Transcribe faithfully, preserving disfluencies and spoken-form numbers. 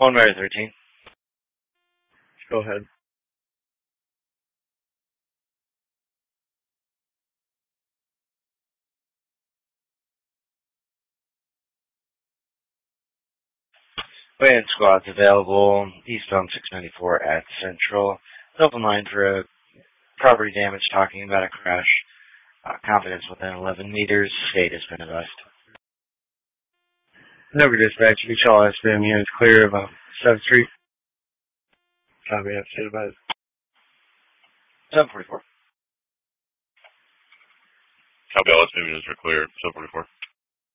One Mary thirteen. Go ahead. Land squads available. Eastbound six ninety-four at Central. Open line for a property damage, talking about a crash. Uh, confidence within eleven meters. State has been advised. Never dispatch. Each all S B M units clear of uh, seventh Street. Copy that. State advised. seven forty-four. Copy all S B M units are clear. seven forty-four.